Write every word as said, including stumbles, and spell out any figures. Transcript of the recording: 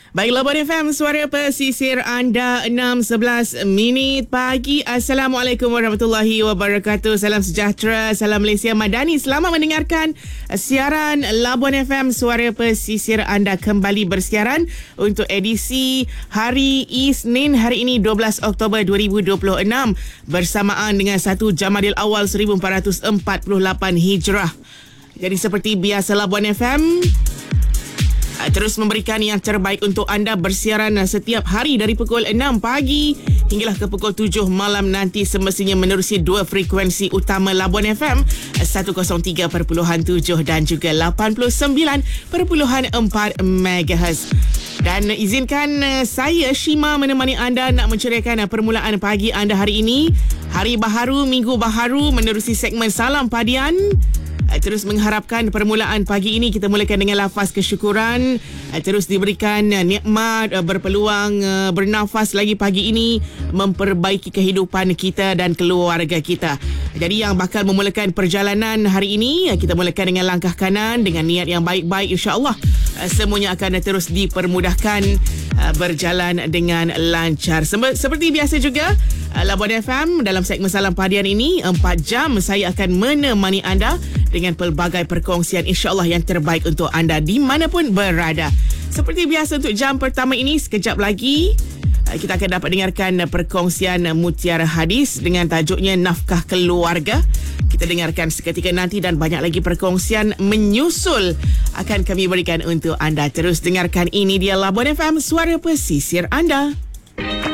Baiklah, Labuan F M, suara pesisir anda, enam sebelas minit pagi. Assalamualaikum warahmatullahi wabarakatuh. Salam sejahtera, salam Malaysia Madani. Selamat mendengarkan siaran Labuan F M, suara pesisir anda kembali bersiaran untuk edisi hari Isnin, hari ini dua belas Oktober dua ribu dua puluh enam, bersamaan dengan satu Jamadil Awal seribu empat ratus empat puluh lapan Hijrah. Jadi seperti biasa, Labuan F M terus memberikan yang terbaik untuk anda, bersiaran setiap hari dari pukul enam pagi hinggalah ke pukul tujuh malam nanti, semestinya menerusi dua frekuensi utama Labuan F M, seratus tiga perpuluhan tujuh dan juga lapan puluh sembilan perpuluhan empat megahertz. Dan izinkan saya, Shima, menemani anda nak menceriakan permulaan pagi anda hari ini. Hari baharu, minggu baharu, menerusi segmen Salam Padian. Terus mengharapkan permulaan pagi ini kita mulakan dengan lafaz kesyukuran. Terus diberikan nikmat, berpeluang bernafas lagi pagi ini, memperbaiki kehidupan kita dan keluarga kita. Jadi yang bakal memulakan perjalanan hari ini, kita mulakan dengan langkah kanan, dengan niat yang baik-baik, insya-Allah semuanya akan terus dipermudahkan, berjalan dengan lancar. Seperti biasa juga, Labuan F M dalam segmen Salam Padian ini, empat jam saya akan menemani anda dengan pelbagai perkongsian, insya-Allah yang terbaik untuk anda di manapun berada. Seperti biasa untuk jam pertama ini, sekejap lagi kita akan dapat dengarkan perkongsian Mutiara Hadis dengan tajuknya Nafkah Keluarga. Kita dengarkan seketika nanti dan banyak lagi perkongsian menyusul akan kami berikan untuk anda. Terus dengarkan, ini dia Labuan F M, suara pesisir anda.